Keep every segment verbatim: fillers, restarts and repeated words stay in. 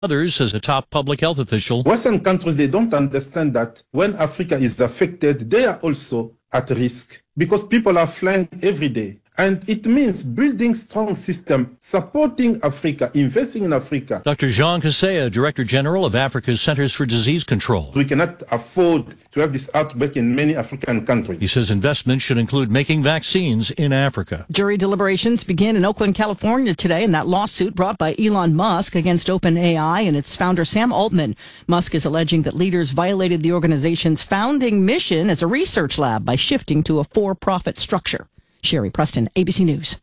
Others as a top public health official. Western countries, they don't understand that when Africa is affected, they are also at risk because people are flying every day. And it means building strong system, supporting Africa, investing in Africa. Doctor Jean Kaseya, Director General of Africa's Centers for Disease Control. We cannot afford to have this outbreak in many African countries. He says investment should include making vaccines in Africa. Jury deliberations begin in Oakland, California today in that lawsuit brought by Elon Musk against OpenAI and its founder Sam Altman. Musk is alleging that leaders violated the organization's founding mission as a research lab by shifting to a for-profit structure. Sherry Preston, A B C News.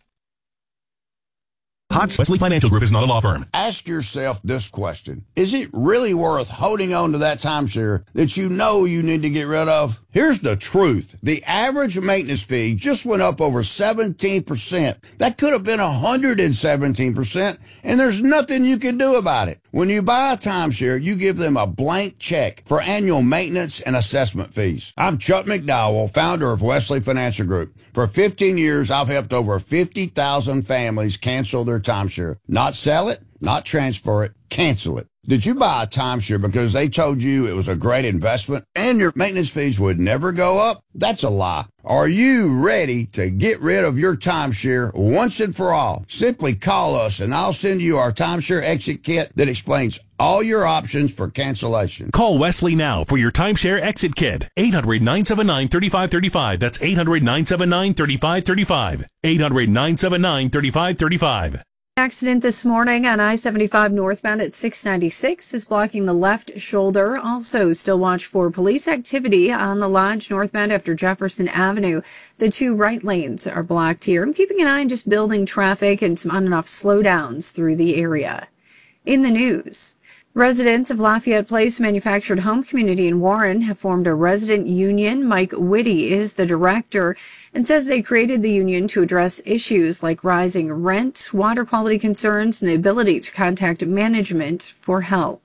Wesley Financial Group is not a law firm. Ask yourself this question. Is it really worth holding on to that timeshare that you know you need to get rid of? Here's the truth. The average maintenance fee just went up over seventeen percent. That could have been one hundred seventeen percent, and there's nothing you can do about it. When you buy a timeshare, you give them a blank check for annual maintenance and assessment fees. I'm Chuck McDowell, founder of Wesley Financial Group. For fifteen years, I've helped over fifty thousand families cancel their timeshare. Not sell it, not transfer it, cancel it. Did you buy a timeshare because they told you it was a great investment and your maintenance fees would never go up? That's a lie. Are you ready to get rid of your timeshare once and for all? Simply call us and I'll send you our timeshare exit kit that explains all your options for cancellation. Call Wesley now for your timeshare exit kit. eight hundred, nine seven nine, three five three five. That's eight hundred, nine seven nine, three five three five. eight hundred, nine seven nine, three five three five. Accident this morning on I seventy-five northbound at six ninety-six is blocking the left shoulder. Also, still watch for police activity on the Lodge northbound after Jefferson Avenue. The two right lanes are blocked here. I'm keeping an eye on just building traffic and some on and off slowdowns through the area. In the news, residents of Lafayette Place manufactured home community in Warren have formed a resident union. Mike Whitty is the director and says they created the union to address issues like rising rent, water quality concerns, and the ability to contact management for help.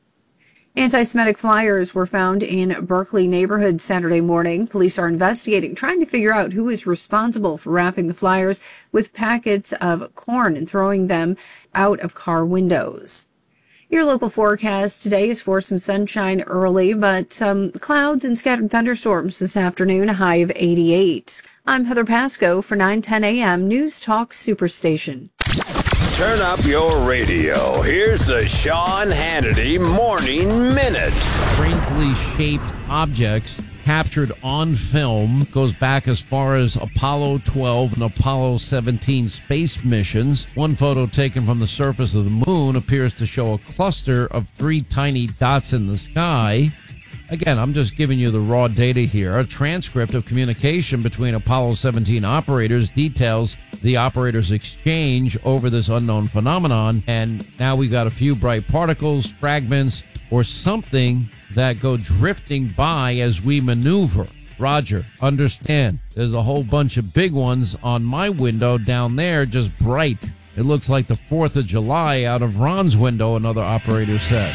Anti-Semitic flyers were found in Berkeley neighborhood Saturday morning. Police are investigating, trying to figure out who is responsible for wrapping the flyers with packets of corn and throwing them out of car windows. Your local forecast today is for some sunshine early, but some clouds and scattered thunderstorms this afternoon, a high of eighty-eight. I'm Heather Pasco for nine ten a.m. News Talk Superstation. Turn up your radio. Here's the Sean Hannity Morning Minute. Strangely shaped objects captured on film, goes back as far as Apollo twelve and Apollo seventeen space missions. One photo taken from the surface of the moon appears to show a cluster of three tiny dots in the sky. Again, I'm just giving you the raw data here. A transcript of communication between Apollo seventeen operators details the operators' exchange over this unknown phenomenon. And now we've got a few bright particles, fragments, or something that go drifting by as we maneuver. Roger, understand. There's a whole bunch of big ones on my window down there, just bright. It looks like the fourth of July out of Ron's window, another operator said.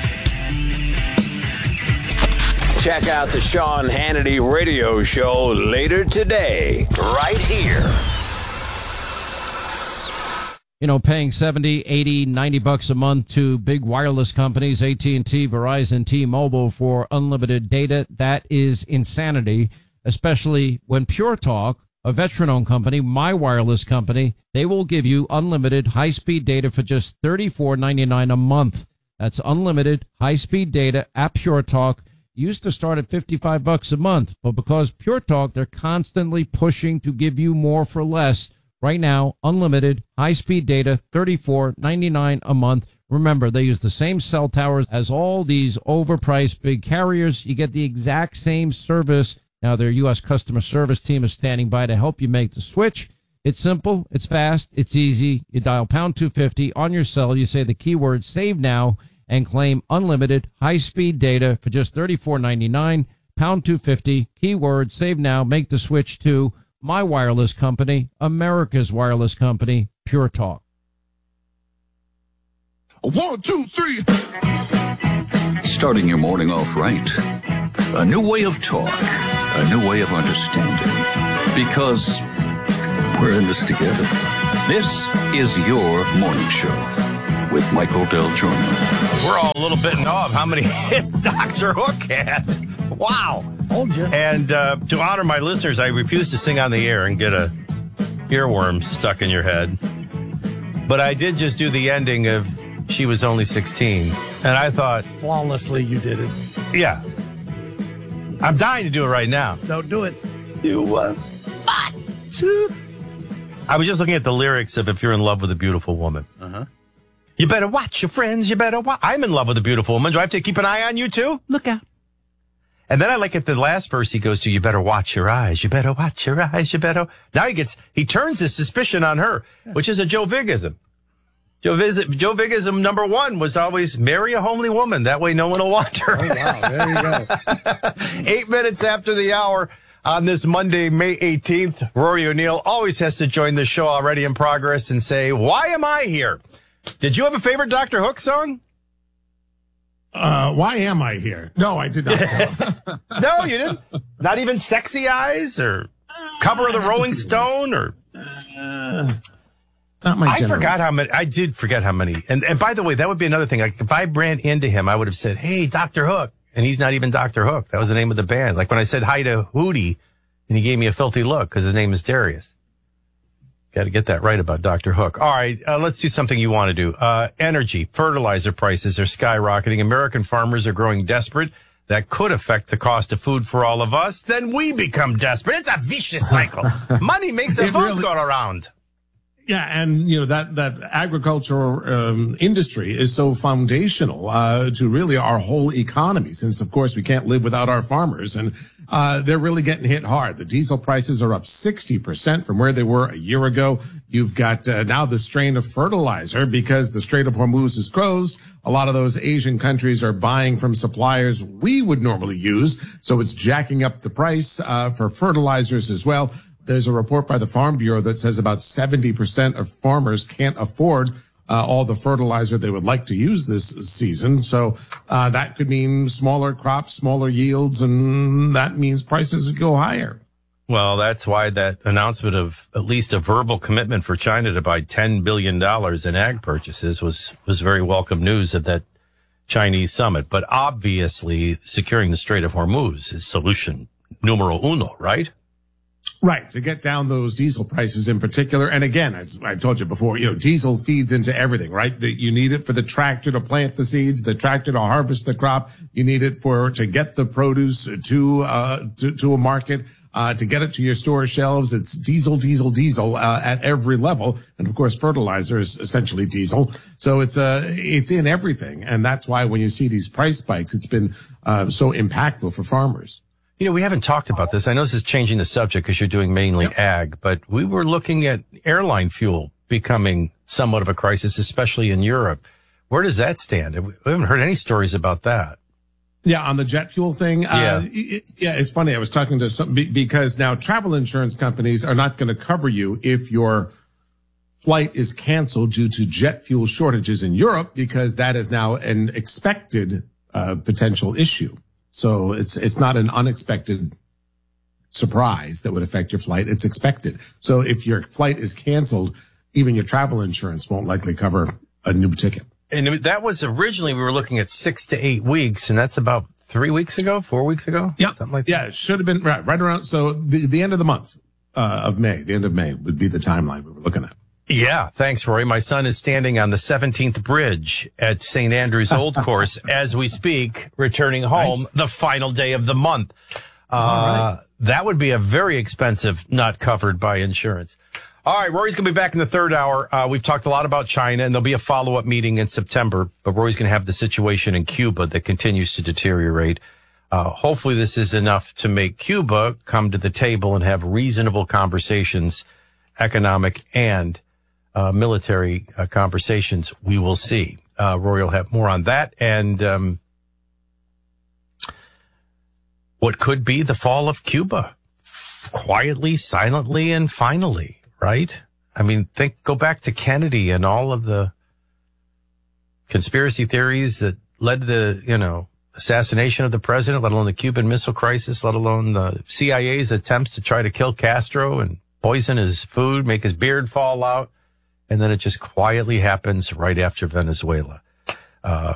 Check out the Sean Hannity radio show later today, right here. You know, paying seventy, eighty, ninety bucks a month to big wireless companies, A T and T, Verizon, T-Mobile for unlimited data, that is insanity, especially when Pure Talk, a veteran-owned company, my wireless company, they will give you unlimited high-speed data for just thirty-four ninety-nine a month. That's unlimited high-speed data at Pure Talk. Used to start at fifty-five bucks a month, but because Pure Talk, they're constantly pushing to give you more for less. Right now, unlimited, high-speed data, thirty-four ninety-nine a month. Remember, they use the same cell towers as all these overpriced big carriers. You get the exact same service. Now, their U S customer service team is standing by to help you make the switch. It's simple, it's fast, it's easy. You dial pound two fifty on your cell. You say the keyword save now and claim unlimited, high-speed data for just thirty-four ninety-nine. Pound two fifty, keyword save now, make the switch to my wireless company, America's wireless company, Pure Talk. One, two, three. Starting your morning off right. A new way of talk. A new way of understanding. Because we're in this together. This is your morning show with Michael Del Giorno. We're all a little bit in awe of how many hits Doctor Hook had. Wow. Told you. And uh, to honor my listeners, I refuse to sing on the air and get a earworm stuck in your head. But I did just do the ending of She Was Only sixteen. And I thought... Flawlessly, you did it. Yeah. I'm dying to do it right now. Don't do it. You what? But to... I was just looking at the lyrics of If You're in Love with a Beautiful Woman. Uh-huh. You better watch your friends. You better watch. I'm in love with a beautiful woman. Do I have to keep an eye on you, too? Look out. And then I like at the last verse he goes to, you better watch your eyes. You better watch your eyes. You better. Now he gets, he turns his suspicion on her, which is a Joe Vigism. Joe, Viz, Joe Vigism number one was always marry a homely woman. That way no one will want her. Oh, wow. There you go. Eight minutes after the hour on this Monday, May eighteenth, Rory O'Neill always has to join the show already in progress and say, why am I here? Did you have a favorite Doctor Hook song? Uh, why am I here? No, I did not. No, no you didn't? Not even Sexy Eyes or Cover of the Rolling Stone or... Uh, not my I general. forgot how many. I did forget how many. And and by the way, that would be another thing. Like if I ran into him, I would have said, hey, Doctor Hook. And he's not even Doctor Hook. That was the name of the band. Like when I said hi to Hootie and he gave me a filthy look because his name is Darius. Got to get that right about Doctor Hook. All right, uh, let's do something you want to do. Uh, energy, fertilizer prices are skyrocketing. American farmers are growing desperate. That could affect the cost of food for all of us. Then we become desperate. It's a vicious cycle. Money makes the It food really- go around. Yeah, and you know that that agricultural um, industry is so foundational uh, to really our whole economy. Since of course we can't live without our farmers, and uh, they're really getting hit hard. The diesel prices are up sixty percent from where they were a year ago. You've got uh, now the strain of fertilizer because the Strait of Hormuz is closed. A lot of those Asian countries are buying from suppliers we would normally use, so it's jacking up the price uh, for fertilizers as well. There's a report by the Farm Bureau that says about seventy percent of farmers can't afford uh, all the fertilizer they would like to use this season. So uh, that could mean smaller crops, smaller yields, and that means prices go higher. Well, that's why that announcement of at least a verbal commitment for China to buy ten billion dollars in ag purchases was, was very welcome news at that Chinese summit. But obviously, securing the Strait of Hormuz is solution numero uno, right? Right, to get down those diesel prices in particular. And again, as I told you before, you know, diesel feeds into everything, right? That you need it for the tractor to plant the seeds, the tractor to harvest the crop. You need it for, to get the produce to, uh, to, to a market, uh, to get it to your store shelves. It's diesel, diesel, diesel, uh, at every level. And of course, fertilizer is essentially diesel. So it's, uh, it's in everything. And that's why when you see these price spikes, it's been, uh, so impactful for farmers. You know, we haven't talked about this. I know this is changing the subject because you're doing mainly yep. ag, but we were looking at airline fuel becoming somewhat of a crisis, especially in Europe. Where does that stand? We haven't heard any stories about that. Yeah, on the jet fuel thing. Yeah. Uh, it, yeah, it's funny. I was talking to some, because now travel insurance companies are not going to cover you if your flight is canceled due to jet fuel shortages in Europe, because that is now an expected uh, potential issue. So it's, it's not an unexpected surprise that would affect your flight. It's expected. So if your flight is canceled, even your travel insurance won't likely cover a new ticket. And that was originally, we were looking at six to eight weeks, and that's about three weeks ago, four weeks ago? Yeah. Something like that. Yeah, it should have been right, right around. So the, the end of the month, uh, of May, the end of May would be the timeline we were looking at. Yeah, thanks, Roy. My son is standing on the seventeenth bridge at Saint Andrew's Old Course as we speak, returning home nice. The final day of the month. Uh, right. That would be a very expensive, not covered by insurance. All right, Rory's going to be back in the third hour. Uh, we've talked a lot about China, and there'll be a follow-up meeting in September, but Rory's going to have the situation in Cuba that continues to deteriorate. Uh, hopefully this is enough to make Cuba come to the table and have reasonable conversations, economic and Uh, military uh, conversations. We will see. Uh, Rory will have more on that and um, what could be the fall of Cuba, quietly, silently, and finally, right? I mean, think, go back to Kennedy and all of the conspiracy theories that led to the, you know, assassination of the president, let alone the Cuban Missile Crisis, let alone the C I A's attempts to try to kill Castro and poison his food, make his beard fall out. and then it just quietly happens right after Venezuela. Uh,